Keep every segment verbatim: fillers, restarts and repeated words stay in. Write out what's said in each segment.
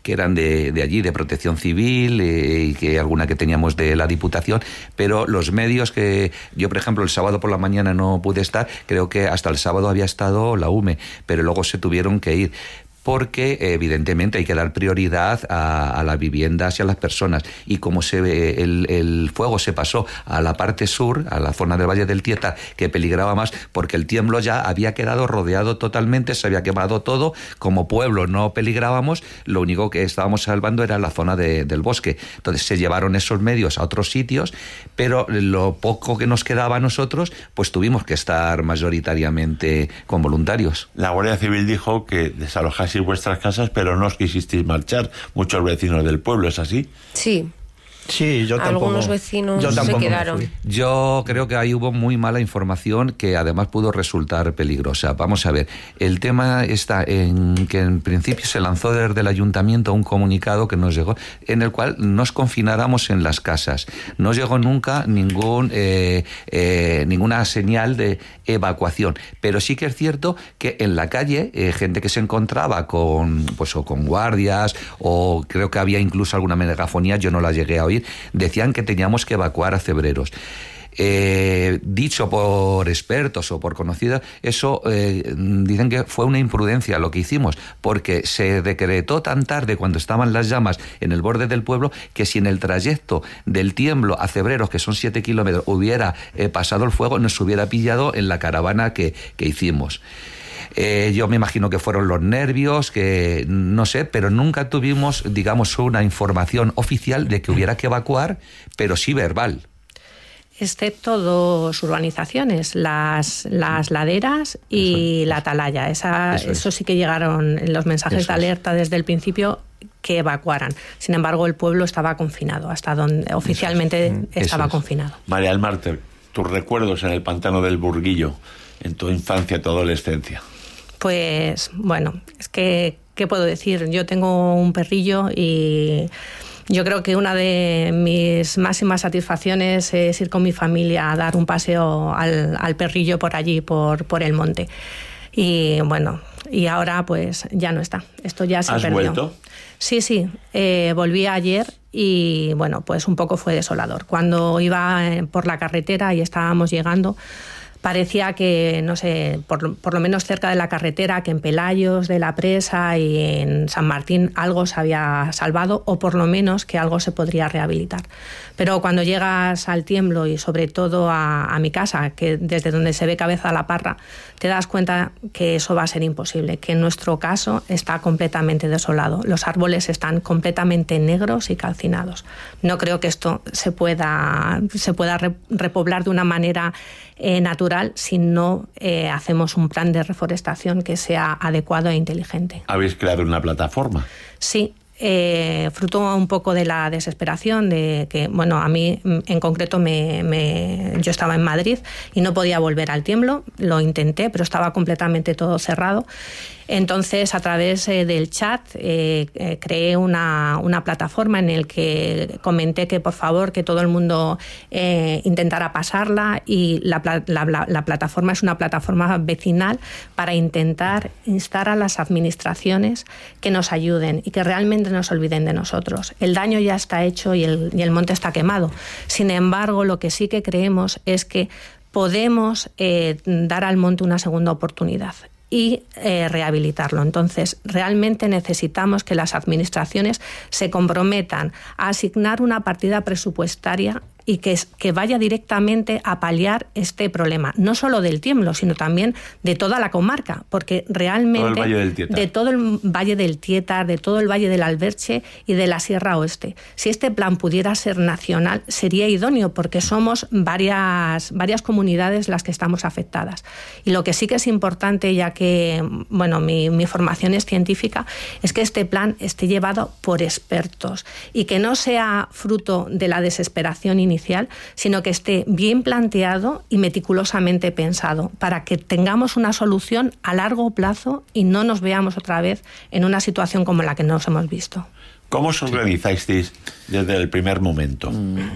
que eran de, de allí, de Protección Civil, eh, y que alguna que teníamos de la Diputación, pero los medios que yo, por ejemplo, el sábado por la mañana no pude estar, creo que hasta el sábado había estado la U M E, pero luego se tuvieron que ir, porque evidentemente hay que dar prioridad a, a las viviendas y a las personas. Y como se ve, el, el fuego se pasó a la parte sur, a la zona del Valle del Tietar, que peligraba más, porque el tiemblo ya había quedado rodeado totalmente, se había quemado todo. Como pueblo no peligrábamos, lo único que estábamos salvando era la zona de, del bosque. Entonces se llevaron esos medios a otros sitios, pero lo poco que nos quedaba a nosotros, pues tuvimos que estar mayoritariamente con voluntarios. La Guardia Civil dijo que desalojasteis vuestras casas, pero no os quisisteis marchar. Muchos vecinos del pueblo, ¿es así? Sí. Sí, yo tampoco. Algunos vecinos yo tampoco se quedaron. Yo creo que ahí hubo muy mala información que además pudo resultar peligrosa. Vamos a ver, el tema está en que en principio se lanzó desde el ayuntamiento un comunicado que nos llegó en el cual nos confináramos en las casas. No llegó nunca ningún eh, eh, ninguna señal de evacuación, pero sí que es cierto que en la calle eh, gente que se encontraba con pues o con guardias, o creo que había incluso alguna megafonía, yo no la llegué a oír, decían que teníamos que evacuar a Cebreros. Eh, dicho por expertos o por conocidos, eso eh, dicen que fue una imprudencia lo que hicimos, porque se decretó tan tarde, cuando estaban las llamas en el borde del pueblo, que si en el trayecto del Tiemblo a Cebreros, que son siete kilómetros, hubiera eh, pasado el fuego, nos hubiera pillado en la caravana que, que hicimos. Eh, yo me imagino que fueron los nervios, que no sé, pero nunca tuvimos, digamos, una información oficial de que hubiera que evacuar, pero sí verbal. Excepto dos urbanizaciones, las, las laderas y eso, la atalaya. Esa, eso, eso sí que llegaron los mensajes eso de alerta desde el principio, que evacuaran. Sin embargo, el pueblo estaba confinado, hasta donde oficialmente eso estaba eso confinado. María del Mar, tus recuerdos en el pantano del Burguillo, en tu infancia, tu adolescencia. Pues, bueno, es que, ¿qué puedo decir? Yo tengo un perrillo y yo creo que una de mis máximas satisfacciones es ir con mi familia a dar un paseo al, al perrillo por allí, por, por el monte. Y bueno, y ahora pues ya no está. Esto ya se ¿Has perdió. vuelto? Sí, sí. Eh, volví ayer y bueno, pues un poco fue desolador. Cuando iba por la carretera y estábamos llegando, parecía que, no sé, por, por lo menos cerca de la carretera, que en Pelayos de la Presa y en San Martín algo se había salvado, o por lo menos que algo se podría rehabilitar. Pero cuando llegas al Tiemblo y sobre todo a, a mi casa, que desde donde se ve Cabeza la Parra, te das cuenta que eso va a ser imposible, que en nuestro caso está completamente desolado. Los árboles están completamente negros y calcinados. No creo que esto se pueda, se pueda repoblar de una manera eh, natural si no eh, hacemos un plan de reforestación que sea adecuado e inteligente. ¿Habéis creado una plataforma? Sí. Eh, fruto un poco de la desesperación de que, bueno, a mí en concreto me, me, yo estaba en Madrid y no podía volver al Tiemblo, lo intenté, pero estaba completamente todo cerrado. Entonces, a través eh, del chat eh, eh, creé una, una plataforma en la que comenté que, por favor, que todo el mundo eh, intentara pasarla, y la, la, la, la plataforma es una plataforma vecinal para intentar instar a las administraciones que nos ayuden y que realmente no se olviden de nosotros. El daño ya está hecho y el, y el monte está quemado. Sin embargo, lo que sí que creemos es que podemos eh, dar al monte una segunda oportunidad y eh, rehabilitarlo. Entonces, realmente necesitamos que las administraciones se comprometan a asignar una partida presupuestaria y que, que vaya directamente a paliar este problema, no solo del Tiemblo, sino también de toda la comarca, porque realmente todo el Valle del Tietar. de todo el Valle del Tietar, de todo el Valle del Alberche y de la Sierra Oeste. Si este plan pudiera ser nacional, sería idóneo, porque somos varias, varias comunidades las que estamos afectadas. Y lo que sí que es importante, ya que bueno, mi, mi formación es científica, es que este plan esté llevado por expertos y que no sea fruto de la desesperación inicial, sino que esté bien planteado y meticulosamente pensado para que tengamos una solución a largo plazo y no nos veamos otra vez en una situación como la que nos hemos visto. ¿Cómo os organizasteis desde el primer momento?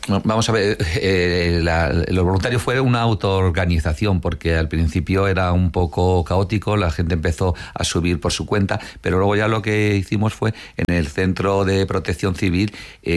Vamos a ver, eh, la, los voluntarios fue una autoorganización, porque al principio era un poco caótico, la gente empezó a subir por su cuenta, pero luego ya lo que hicimos fue en el Centro de Protección Civil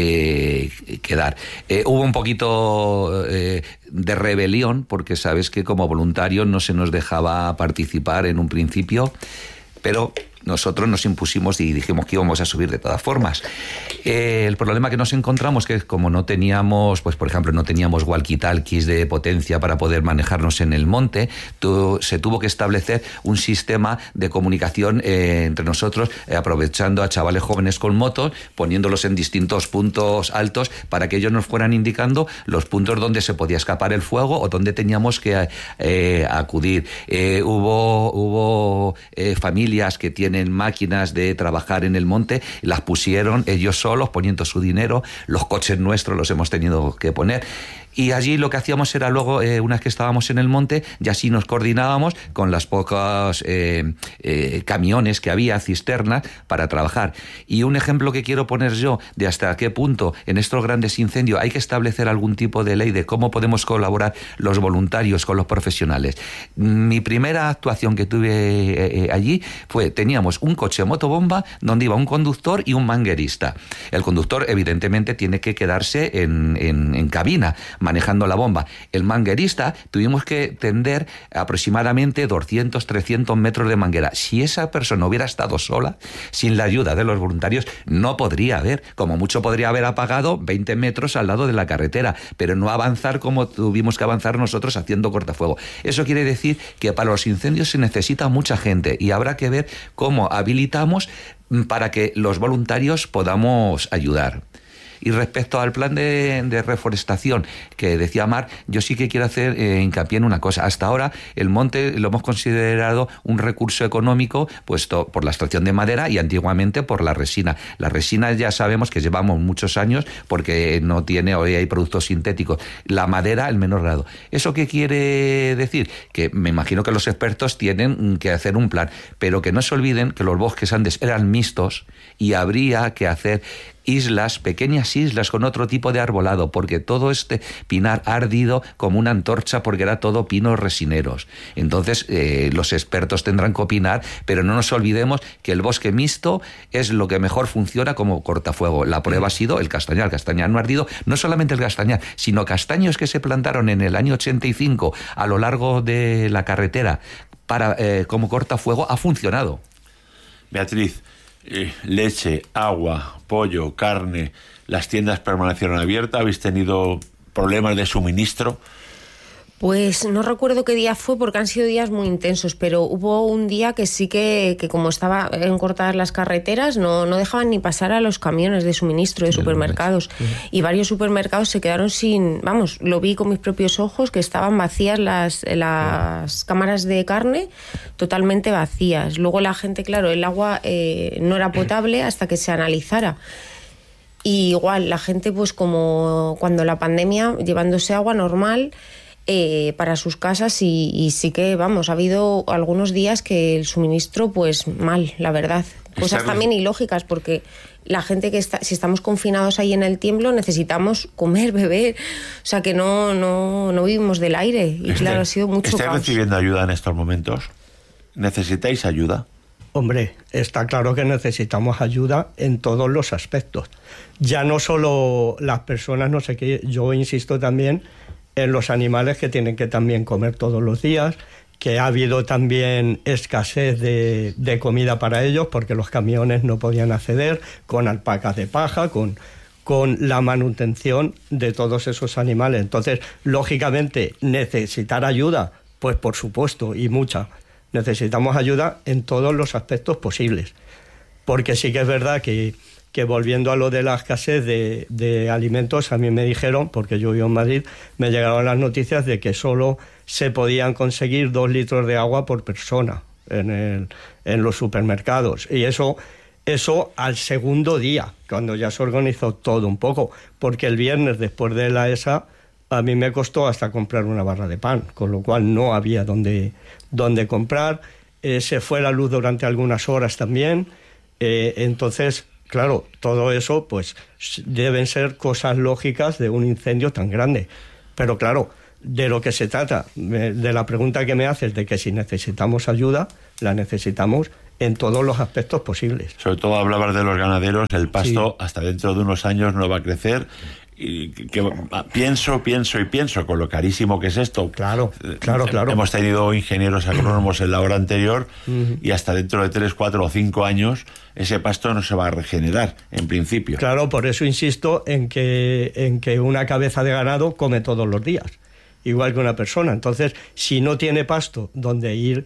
eh, quedar. Eh, hubo un poquito eh, de rebelión, porque sabes que como voluntarios no se nos dejaba participar en un principio, pero nosotros nos impusimos y dijimos que íbamos a subir de todas formas. Eh, el problema que nos encontramos que como no teníamos, pues por ejemplo, no teníamos walkie-talkies de potencia para poder manejarnos en el monte, tu, se tuvo que establecer un sistema de comunicación eh, entre nosotros, eh, aprovechando a chavales jóvenes con motos, poniéndolos en distintos puntos altos para que ellos nos fueran indicando los puntos donde se podía escapar el fuego o donde teníamos que eh, acudir. Eh, hubo hubo eh, familias que tienen tienen máquinas de trabajar en el monte, las pusieron ellos solos poniendo su dinero, los coches nuestros los hemos tenido que poner. Y allí lo que hacíamos era luego, eh, una vez que estábamos en el monte, ya así nos coordinábamos con las pocas eh, eh, camiones que había, cisternas, para trabajar. Y un ejemplo que quiero poner yo de hasta qué punto en estos grandes incendios hay que establecer algún tipo de ley de cómo podemos colaborar los voluntarios con los profesionales. Mi primera actuación que tuve eh, eh, allí fue, teníamos un coche motobomba donde iba un conductor y un manguerista. El conductor evidentemente tiene que quedarse en, en, en cabina, manejando la bomba. El manguerista tuvimos que tender aproximadamente doscientos, trescientos metros de manguera. Si esa persona hubiera estado sola, sin la ayuda de los voluntarios, no podría haber, como mucho podría haber apagado veinte metros al lado de la carretera, pero no avanzar como tuvimos que avanzar nosotros haciendo cortafuego. Eso quiere decir que para los incendios se necesita mucha gente y habrá que ver cómo habilitamos para que los voluntarios podamos ayudar. Y respecto al plan de, de reforestación que decía Mar, yo sí que quiero hacer eh, hincapié en una cosa. Hasta ahora el monte lo hemos considerado un recurso económico puesto por la extracción de madera y antiguamente por la resina. La resina ya sabemos que llevamos muchos años porque no tiene, hoy hay productos sintéticos. La madera, el menor grado. ¿Eso qué quiere decir? Que me imagino que los expertos tienen que hacer un plan, pero que no se olviden que los bosques antes eran mixtos y habría que hacer islas, pequeñas islas con otro tipo de arbolado, porque todo este pinar ha ardido como una antorcha porque era todo pinos resineros. Entonces eh, los expertos tendrán que opinar, pero no nos olvidemos que el bosque mixto es lo que mejor funciona como cortafuego. La prueba ha sido el castañar. El castañar no ha ardido, no solamente el castañar, sino castaños que se plantaron en el año ochenta y cinco a lo largo de la carretera para eh, como cortafuego, ha funcionado. Beatriz, Eh, leche, agua, pollo, carne, ¿las tiendas permanecieron abiertas? ¿Habéis tenido problemas de suministro? Pues no recuerdo qué día fue porque han sido días muy intensos, pero hubo un día que sí que, que como estaba en cortadas las carreteras, no, no dejaban ni pasar a los camiones de suministro de supermercados. Y varios supermercados se quedaron sin, vamos, lo vi con mis propios ojos, que estaban vacías las, las cámaras de carne, totalmente vacías. Luego la gente, claro, el agua eh, no era potable hasta que se analizara. Y igual, la gente pues como cuando la pandemia, llevándose agua normal Eh, para sus casas y, y sí que, vamos, ha habido algunos días que el suministro, pues mal, la verdad. Cosas también ilógicas, porque la gente que está, si estamos confinados ahí en el tiemblo, necesitamos comer, beber, o sea que no, no, no vivimos del aire. Y Esther, claro, ha sido mucho ¿estáis caos. recibiendo ayuda en estos momentos? ¿Necesitáis ayuda? Hombre, está claro que necesitamos ayuda en todos los aspectos. Ya no solo las personas, no sé qué, yo insisto también en los animales que tienen que también comer todos los días, que ha habido también escasez de, de comida para ellos porque los camiones no podían acceder, con alpacas de paja, con, con la manutención de todos esos animales. Entonces, lógicamente, necesitar ayuda, pues por supuesto, y mucha. Necesitamos ayuda en todos los aspectos posibles, porque sí que es verdad que que volviendo a lo de la escasez de, de alimentos, a mí me dijeron, porque yo vivo en Madrid, me llegaron las noticias de que solo se podían conseguir dos litros de agua por persona en, el, en los supermercados. Y eso, eso al segundo día, cuando ya se organizó todo un poco, porque el viernes después de la E S A a mí me costó hasta comprar una barra de pan, con lo cual no había dónde, dónde comprar. Eh, se fue la luz durante algunas horas también, eh, entonces claro, todo eso pues deben ser cosas lógicas de un incendio tan grande. Pero claro, de lo que se trata, de la pregunta que me haces de que si necesitamos ayuda, la necesitamos en todos los aspectos posibles. Sobre todo hablabas de los ganaderos, el pasto Sí. hasta dentro de unos años no va a crecer. Y que, que, pienso, pienso y pienso con lo carísimo que es esto. Claro, claro, claro. Hemos tenido ingenieros agrónomos en la hora anterior uh-huh. y hasta dentro de tres, cuatro o cinco años ese pasto no se va a regenerar, en principio. Claro, por eso insisto en que, en que una cabeza de ganado come todos los días, igual que una persona. Entonces, si no tiene pasto donde ir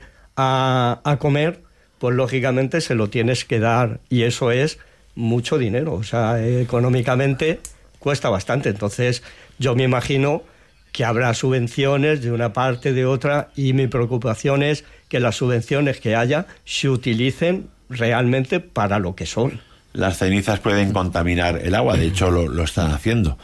a, a comer, pues lógicamente se lo tienes que dar, y eso es mucho dinero. O sea, económicamente cuesta bastante. Entonces yo me imagino que habrá subvenciones de una parte, de otra, y mi preocupación es que las subvenciones que haya se utilicen realmente para lo que son. Las cenizas pueden contaminar el agua, de hecho lo, lo están haciendo.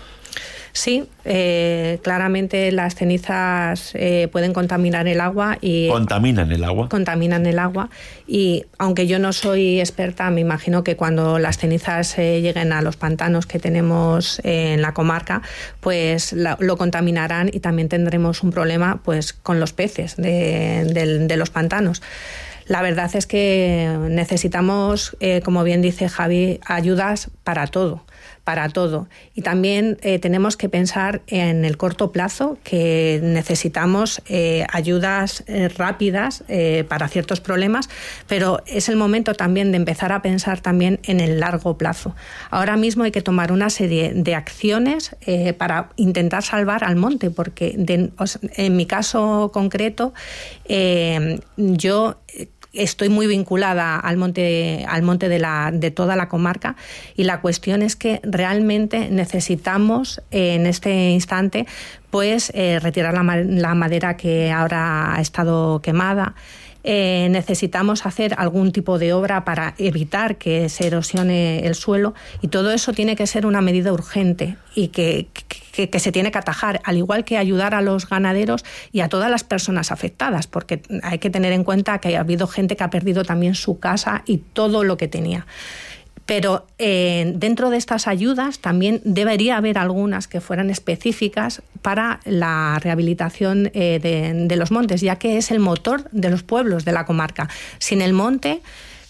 Sí, eh, claramente las cenizas eh, pueden contaminar el agua y contaminan el agua. Contaminan el agua y aunque yo no soy experta, me imagino que cuando las cenizas eh, lleguen a los pantanos que tenemos eh, en la comarca, pues la, lo contaminarán y también tendremos un problema, pues, con los peces de, de, de los pantanos. La verdad es que necesitamos, eh, como bien dice Javi, ayudas para todo. para todo. Y también eh, tenemos que pensar en el corto plazo, que necesitamos eh, ayudas eh, rápidas eh, para ciertos problemas, pero es el momento también de empezar a pensar también en el largo plazo. Ahora mismo hay que tomar una serie de acciones eh, para intentar salvar al monte, porque de, en mi caso concreto, eh, yo estoy muy vinculada al monte, al monte de, la, de toda la comarca, y la cuestión es que realmente necesitamos eh, en este instante pues eh, retirar la, la madera que ahora ha estado quemada. Eh, necesitamos hacer algún tipo de obra para evitar que se erosione el suelo, y todo eso tiene que ser una medida urgente y que, que, que se tiene que atajar, al igual que ayudar a los ganaderos y a todas las personas afectadas, porque hay que tener en cuenta que ha habido gente que ha perdido también su casa y todo lo que tenía. Pero eh, dentro de estas ayudas también debería haber algunas que fueran específicas para la rehabilitación eh, de, de los montes, ya que es el motor de los pueblos de la comarca. Sin el monte,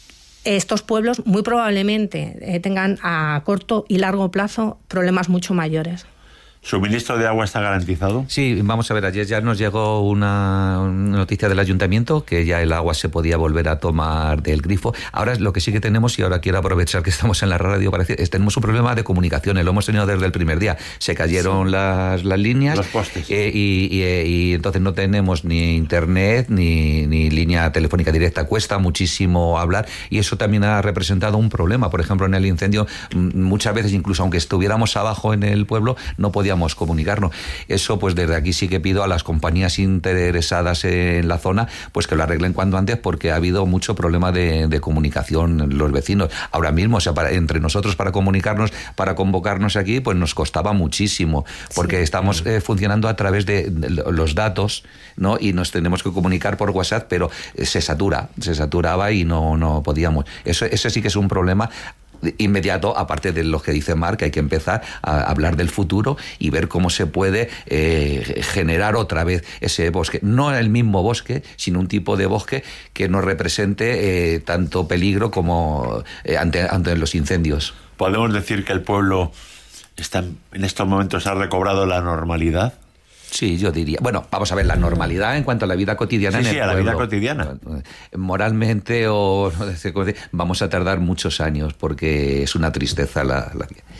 estos pueblos muy probablemente eh, tengan a corto y largo plazo problemas mucho mayores. ¿Suministro de agua está garantizado? Sí, vamos a ver, ayer ya nos llegó una noticia del ayuntamiento que ya el agua se podía volver a tomar del grifo. Ahora lo que sí que tenemos, y ahora quiero aprovechar que estamos en la radio para decir, es, tenemos un problema de comunicaciones, lo hemos tenido desde el primer día. Se cayeron sí. las, las líneas. Los postes. Eh, y, y, y entonces no tenemos ni internet ni, ni línea telefónica directa. Cuesta muchísimo hablar, y eso también ha representado un problema. Por ejemplo, en el incendio, muchas veces, incluso aunque estuviéramos abajo en el pueblo, no podíamos comunicarnos. Eso, pues desde aquí sí que pido a las compañías interesadas en la zona, pues que lo arreglen cuanto antes, porque ha habido mucho problema de, de comunicación los vecinos. Ahora mismo, o sea, para, entre nosotros para comunicarnos, para convocarnos aquí, pues nos costaba muchísimo, porque sí. estamos eh, funcionando a través de, de los datos, ¿no? Y nos tenemos que comunicar por WhatsApp, pero eh, se satura, se saturaba y no, no podíamos. Eso, ese sí que es un problema inmediato, aparte de lo que dice Marc, que hay que empezar a hablar del futuro y ver cómo se puede eh, generar otra vez ese bosque, no el mismo bosque, sino un tipo de bosque que no represente eh, tanto peligro como eh, ante, ante los incendios. ¿Podemos decir que el pueblo está, en estos momentos ha recobrado la normalidad? Sí, yo diría. Bueno, vamos a ver, la normalidad en cuanto a la vida cotidiana sí, en el sí, a pueblo. la vida cotidiana. Moralmente o vamos a tardar muchos años, porque es una tristeza la, la vida.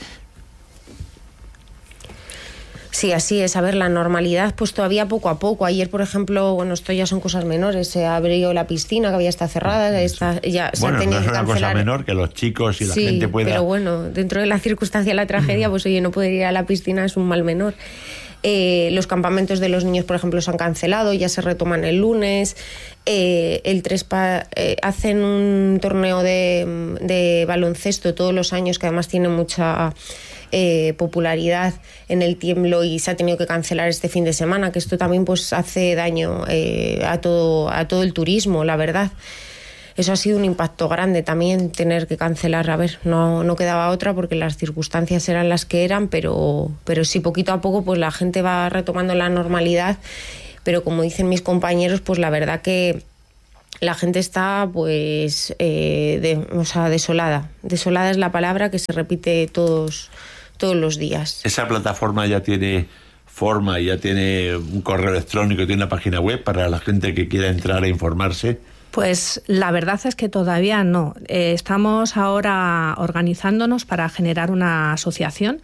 Sí, así es. A ver, la normalidad, pues todavía poco a poco. Ayer, por ejemplo, bueno, esto ya son cosas menores. Se abrió la piscina, que había estado cerrada. Está, ya se bueno, ha tenido no es que una cancelar. cosa menor que los chicos y sí, la gente pueda. Pero bueno, dentro de la circunstancia de la tragedia, pues oye, no poder ir a la piscina es un mal menor. Eh, los campamentos de los niños, por ejemplo, se han cancelado, ya se retoman el lunes. Eh, el Trespa eh, hacen un torneo de, de baloncesto todos los años, que además tiene mucha eh, popularidad en el tiemblo, y se ha tenido que cancelar este fin de semana, que esto también pues hace daño eh, a todo, a todo el turismo, la verdad. eso ha sido un impacto grande también, tener que cancelar. A ver, no, no quedaba otra porque las circunstancias eran las que eran, pero, pero sí, poquito a poco pues la gente va retomando la normalidad, pero como dicen mis compañeros, pues la verdad que la gente está pues eh, de, o sea, desolada. Desolada es la palabra que se repite todos, todos los días. Esa plataforma ya tiene forma, ya tiene un correo electrónico, tiene una página web para la gente que quiera entrar a informarse. Pues la verdad es que todavía no. Eh, estamos ahora organizándonos para generar una asociación,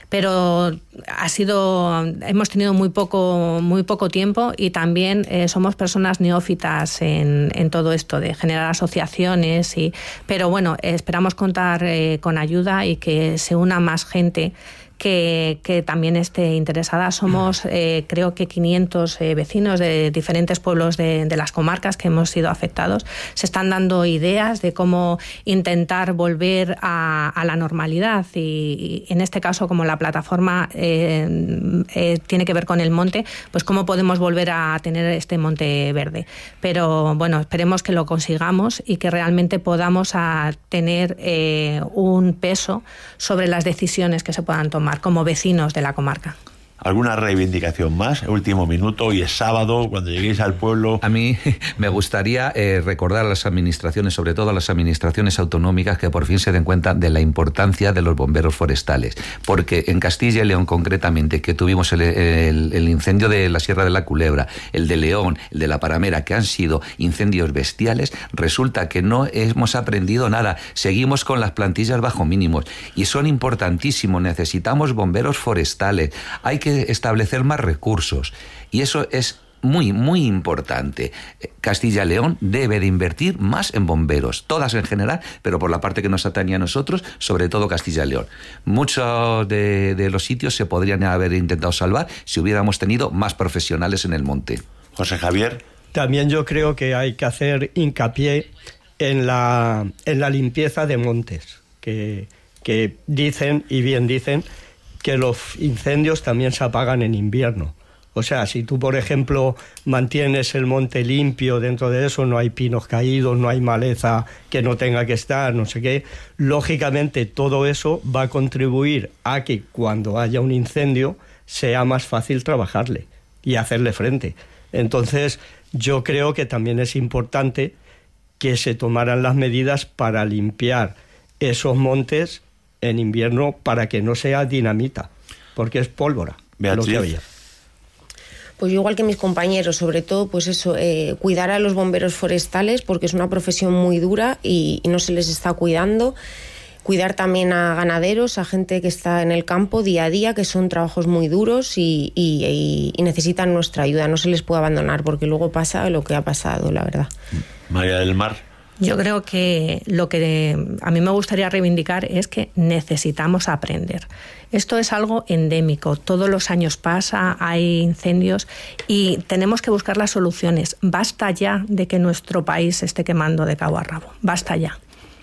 pero ha sido, hemos tenido muy poco, muy poco tiempo y también eh, somos personas neófitas en, en todo esto de generar asociaciones. Y, pero bueno, esperamos contar eh, con ayuda y que se una más gente Que, que también esté interesada. Somos, eh, creo que quinientos eh, vecinos de diferentes pueblos de, de las comarcas que hemos sido afectados. Se están dando ideas de cómo intentar volver a, a la normalidad y, y en este caso, como la plataforma eh, eh, tiene que ver con el monte, pues cómo podemos volver a tener este monte verde. Pero bueno, esperemos que lo consigamos y que realmente podamos a tener eh, un peso sobre las decisiones que se puedan tomar como vecinos de la comarca. ¿Alguna reivindicación más? Último minuto, hoy es sábado, cuando lleguéis al pueblo. A mí me gustaría eh, recordar a las administraciones, sobre todo a las administraciones autonómicas, que por fin se den cuenta de la importancia de los bomberos forestales, porque en Castilla y León concretamente, que tuvimos el, el, el incendio de la Sierra de la Culebra, el de León, el de la Paramera, que han sido incendios bestiales, resulta que no hemos aprendido nada, seguimos con las plantillas bajo mínimos, y son importantísimos, necesitamos bomberos forestales, hay que establecer más recursos y eso es muy, muy importante. Castilla y León debe de invertir más en bomberos, todas en general, pero por la parte que nos atañe a nosotros, sobre todo Castilla y León. Muchos de, de los sitios se podrían haber intentado salvar si hubiéramos tenido más profesionales en el monte. José Javier. También yo creo que hay que hacer hincapié en la, en la limpieza de montes, que, que dicen, y bien dicen, que los incendios también se apagan en invierno. O sea, si tú, por ejemplo, mantienes el monte limpio, dentro de eso no hay pinos caídos, no hay maleza que no tenga que estar, no sé qué, lógicamente todo eso va a contribuir a que cuando haya un incendio sea más fácil trabajarle y hacerle frente. Entonces, yo creo que también es importante que se tomaran las medidas para limpiar esos montes en invierno para que no sea dinamita, porque es pólvora. Beatriz. Lo que había. Pues yo igual que mis compañeros, sobre todo, pues eso, eh, cuidar a los bomberos forestales, porque es una profesión muy dura y, y no se les está cuidando. Cuidar también a ganaderos, a gente que está en el campo día a día, que son trabajos muy duros y, y, y necesitan nuestra ayuda. No se les puede abandonar, porque luego pasa lo que ha pasado, la verdad. María del Mar. Yo creo que lo que a mí me gustaría reivindicar es que necesitamos aprender. Esto es algo endémico, todos los años pasa, hay incendios y tenemos que buscar las soluciones. Basta ya de que nuestro país se esté quemando de cabo a rabo, basta ya.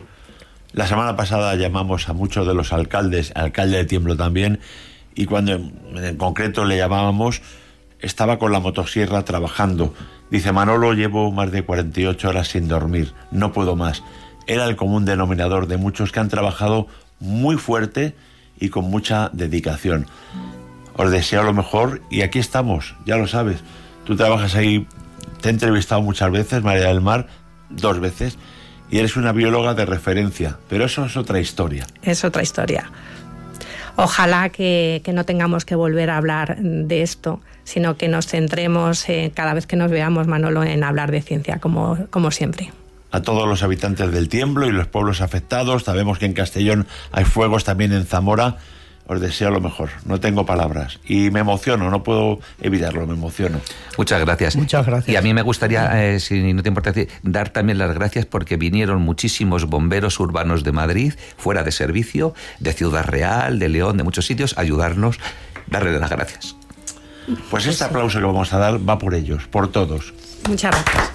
La semana pasada llamamos a muchos de los alcaldes, alcalde de Tiemblo también, y cuando en concreto le llamábamos, estaba con la motosierra trabajando. Dice: Manolo, llevo más de cuarenta y ocho horas sin dormir, no puedo más. Era el común denominador de muchos que han trabajado muy fuerte y con mucha dedicación. Os deseo lo mejor y aquí estamos, ya lo sabes. Tú trabajas ahí, te he entrevistado muchas veces, María del Mar, dos veces, y eres una bióloga de referencia, pero eso es otra historia. Es otra historia. Ojalá que, que no tengamos que volver a hablar de esto, sino que nos centremos eh, cada vez que nos veamos, Manolo, en hablar de ciencia, como, como siempre. A todos los habitantes del Tiemblo y los pueblos afectados, sabemos que en Castellón hay fuegos, también en Zamora, os deseo lo mejor, no tengo palabras. Y me emociono, no puedo evitarlo, me emociono. Muchas gracias. Muchas gracias. Y a mí me gustaría, eh, si no te importa, dar también las gracias porque vinieron muchísimos bomberos urbanos de Madrid, fuera de servicio, de Ciudad Real, de León, de muchos sitios, a ayudarnos, darles las gracias. Pues este aplauso que vamos a dar va por ellos, por todos. Muchas gracias.